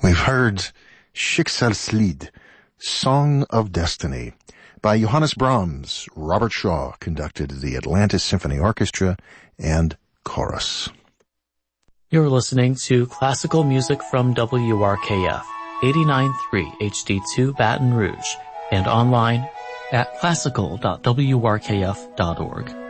We've heard Schicksalslied, Song of Destiny, by Johannes Brahms. Robert Shaw conducted the Atlantis Symphony Orchestra and chorus. You're listening to classical music from WRKF, 89.3 HD2 Baton Rouge, and online at classical.wrkf.org.